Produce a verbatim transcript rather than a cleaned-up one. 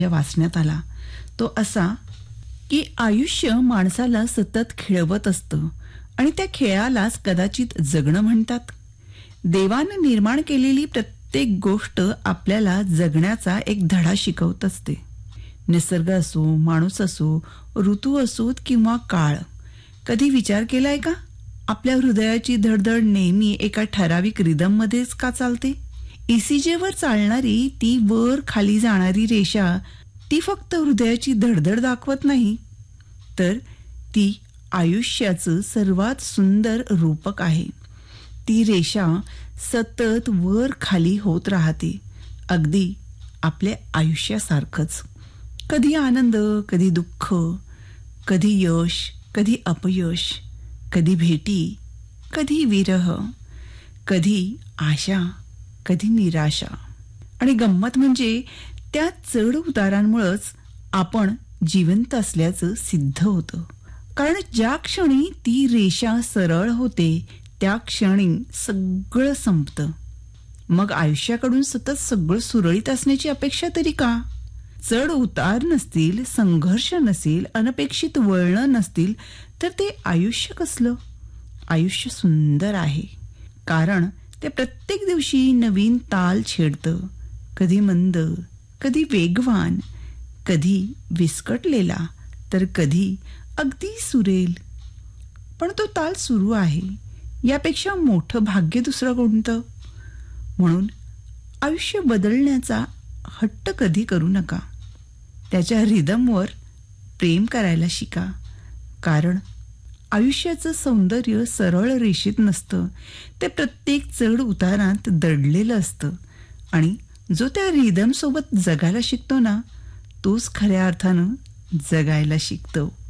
वाचण्यात आला तो असा की आयुष्य माणसाला सतत खेळवत असतं आणि त्या खेळालाच कदाचित जगणं म्हणतात. देवानं निर्माण केलेली प्रत्येक गोष्ट आपल्याला जगण्याचा एक धडा शिकवत असते. निसर्ग असो, माणूस असो, ऋतू असोत किंवा काळ. कधी विचार केलाय का आपल्या हृदयाची धडधड नेहमी एका ठराविक रिदम मध्येच का चालते? ईसीजीवर चालणारी ती वर खाली जाणारी रेषा ती फक्त हृदयाची धडधड दाखवत नाही, तर ती आयुष्याचं सर्वात सुंदर रूपक आहे. ती रेषा सतत वर खाली होत राहते, अगदी आपल्या आयुष्यासारखंच. कधी आनंद, कधी दुःख, कधी यश, कधी अपयश, कधी भेटी, कधी विरह, कधी आशा, कधी निराशा. आणि गंमत म्हणजे त्या चढ उतारांमुळेच आपण जिवंत असल्याचं सिद्ध होतं. कारण ज्या क्षणी ती रेषा सरळ होते त्या क्षणी सगळं संपतं. मग आयुष्याकडून सतत सगळं सुरळीत असण्याची अपेक्षा तरी का? चढ उतार नसतील, संघर्ष नसेल, अनपेक्षित वळणं नसतील तर ते आयुष्य कसलं? आयुष्य सुंदर आहे कारण ते प्रत्येक दिवशी नवीन ताल छेडतं. कधी मंद, कधी वेगवान, कधी विस्कटलेला, तर कधी अगदी सुरेल. पण तो ताल सुरू आहे यापेक्षा मोठं भाग्य दुसरं कोणतं? म्हणून आयुष्य बदलण्याचा हट्ट कधी करू नका. त्याच्या रिदमवर प्रेम करायला शिका. कारण आयुष्याचं सौंदर्य सरळ रेषेत नसतं, ते प्रत्येक चढ उतारात दडलेलं असतं. आणि जो त्या रिदम सोबत जगायला शिकतो ना, तोच खऱ्या अर्थानं जगायला शिकतो.